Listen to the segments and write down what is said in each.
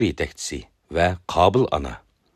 yetakchisi va qobil ona.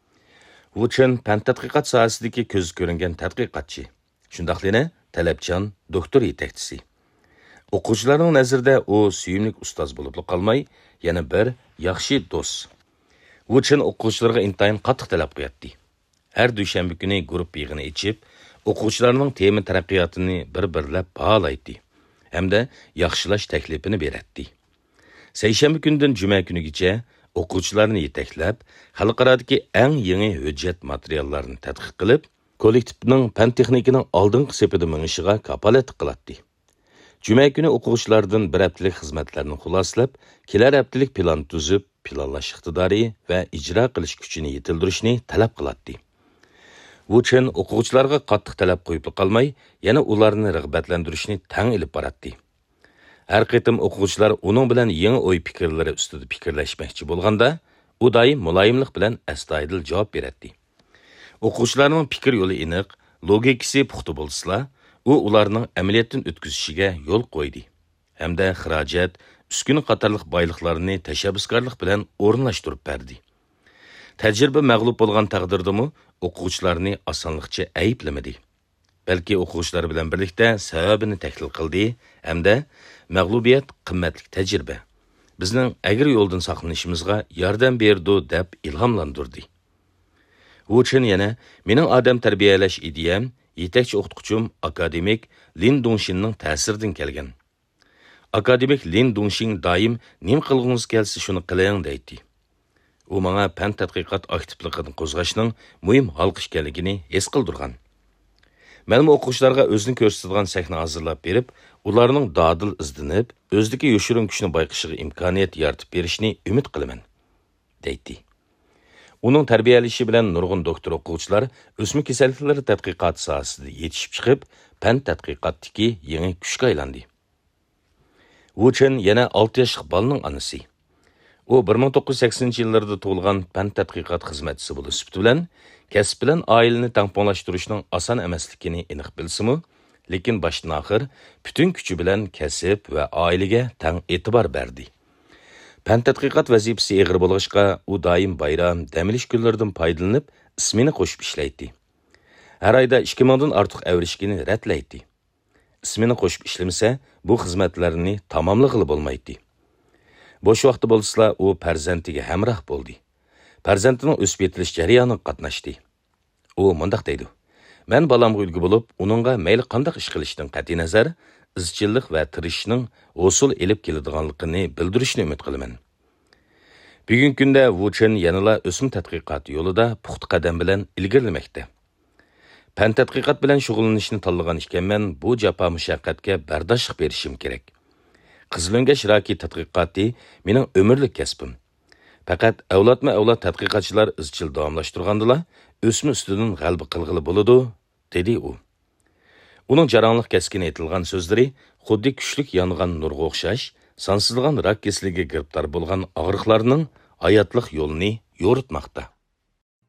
Wu Chen fan tadqiqot sohasidagi ko'z ko'ringan tadqiqotchi. Shundaqlina talabchan doktor yetakchisi. O'quvchilarning nazarida u suyimlik ustoz bo'lib qolmay, yana bir yaxshi do'st. Wu Chen o'quvchilarga intayin qattiq talab qo'yadi. Har dushanba kuni guruh yig'ini ichib, o'quvchilarning tema taraqqiyotini bir-birlab baholaydi hamda yaxshilash taklifini beradi. Seshanba kundan juma kunigacha o'quvchilarni yetaklab, xalqarodagi eng yangi hujjat materiallarini tadqiq qilib, kollektivning fan texnikaning oldingi sepida mingishiga kapolat qiladi. Juma kuni o'quvchilardan bir haftalik xizmatlarni xuloslab, kelar haftalik plan tuzib, planlash iqtidori va ijro qilish kuchini yetildirishni talab qiladi. Wu Chen o'quvchilarga qattiq talab qo'yib qolmay, yana ularni rag'batlantirishni tang ilib boradi. Har qitim o'quvchilar uning bilan yangi o'y fikrlari ustida fikrlashmoqchi bo'lganda, u doim muloyimlik bilan astoydil javob beradi. O'quvchilarning fikr yo'li aniq, logikasi puxta bo'lsa, u ularning amaliyotdan o'tkazishiga yo'l qo'ydi. Hamda xarajat, uskun qatorliq boyliqlarni tashabbuskorlik bilan o'rinlashtirib berdi. Tajriba mag'lub bo'lgan taqdirdami, o'quvchilarni osonlikcha ayblamadi. Balki o'quvchilar bilan birlikda sababini tahlil qildi hamda mag'lubiyat qimmatli tajriba. Bizning agri yo'ldan saqlanishimizga yordam berdi deb ilhomlantirdi. Wu Chen yana mening odam tarbiyalash ideyam yetakchi o'qituvchim akademik Lin Dongxinning ta'siridan kelgan. Akademik Lin Dongxin doim nim qilg'ingiz kelsa shuni qiling deydi. U menga fan tadqiqot aktivligini qo'zg'ashning muhim halqa ekanligini his qildirgan. Ma'lum o'quvchilarga o'zini ko'rsatadigan sahna hozirlab berib, ularning dadil izlanib, o'zidagi yoshirin kuchni bayqishiga imkoniyat yaratib berishni umid qilaman, deydi. Uning tarbiyalashi bilan nurg'un doktor o'quvchilar o'smir kasalliklari tadqiqot sohasida yetishib chiqib, fan tadqiqotdagi yangi kuchga aylandi. Wu Chen yana 6 yoshli bolaning onasi. U 1980-yillarda tug'ilgan fan tadqiqot xizmatchisi bo'lib sifati bilan kasb bilan oilani tangponglashtirishning oson emasligini aniq bilsimi, lekin boshdan oxir butun kuchi bilan kasb va oilaga tang e'tibor berdi. Fan tadqiqot vazifasi og'ir bo'lg'ishqa, u doim bayram, dam olish kunlaridan foydalanib, ismini qo'shib ishlaydi. Har oyda 2000 dan ortiq avrishkini ratlaydi. Ismini qo'shib ishlamasa, bu xizmatlarni tamomlag'ili bo'lmaydi. Boş vaqti bo'lsa, u farzandiga hamroh bo'ldi. Farzandining o'sib yetilish jarayoniga qatnashdi. U mundaq deydi: "Men balamga ulgu bo'lib, uningga mayli qanday ish qilishdan qat'iy nazar, izchillik va tirishishning hosil elib keladiganligini bildirishni umid qilaman." Bugungi kunda Wu Chen yanada o'sim tadqiqoti yo'lida puxta qadam bilan ilgarilamoqda. Fan tadqiqot bilan shug'ullanishni tanlagan ekanman, bu jafo mushaqqatga bardoshlik berishim kerak. Qizilongash yoki tadqiqotni mening umrlik kasbim. Faqat avlodma-avlod tadqiqotchilar izchil davomlashtirgandilar, o'smi ustidan g'alaba qilg'ili bo'ladi, dedi u. Uning jaranglik kaskin aytilgan so'zlari xuddi kuchlik yongan nurga o'xshash, sonsizlagan rak kasalligiga giribdor bo'lgan og'riqlarning hayotlik yo'lini yo'ritmoqda.